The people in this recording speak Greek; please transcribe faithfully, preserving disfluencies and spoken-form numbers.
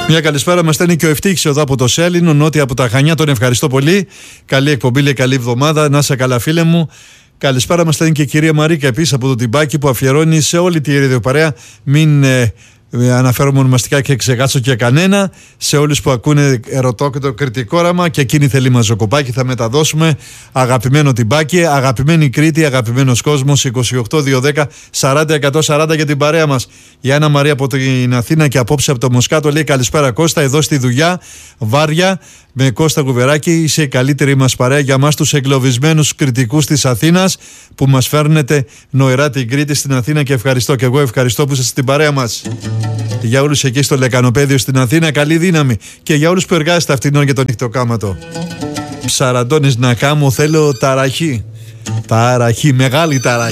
Μια καλησπέρα μας στέλνει και ο Ευτύχης εδώ από το Σέλινο, νότια από τα Χανιά. Τον ευχαριστώ πολύ. Καλή εκπομπή, λέει, καλή εβδομάδα. Να είσαι καλά, φίλε μου. Καλησπέρα μας στέλνει και η κυρία Μαρίκα επίσης από το Τιμπάκι, που αφιερώνει σε όλη τη ραδιοπαρέα. Μην ε, αναφέρομαι ονομαστικά και ξεχάσω και κανένα. Σε όλους που ακούνε ερωτώ και το κριτικό όραμα, και εκείνη θέλει μαζοκοπάκι. Θα μεταδώσουμε. Αγαπημένο Τιμπάκι, αγαπημένη Κρήτη, αγαπημένος κόσμος. είκοσι οκτώ δύο δέκα σαράντα εκατόν σαράντα για την παρέα μας. Η Άννα Μαρία από την Αθήνα και απόψε από το Μοσκάτο λέει: καλησπέρα Κώστα, εδώ στη δουλειά. Βάρια με Κώστα Κουβεράκη. Είσαι η καλύτερη μας παρέα για μας τους εγκλωβισμένους κριτικούς της Αθήνας, που μας φέρνετε νοερά την Κρήτη στην Αθήνα, και ευχαριστώ. Και εγώ ευχαριστώ που είστε στην παρέα μας. Για όλους εκεί στο Λεκανοπέδιο στην Αθήνα, καλή δύναμη. Και για όλους που εργάζεστε αυτήν την ώρα για τον νυχτοκάματο. Ψαραντώνεις να κάμω, θέλω ταραχή. Ταραχή, μεγάλη ταραχή.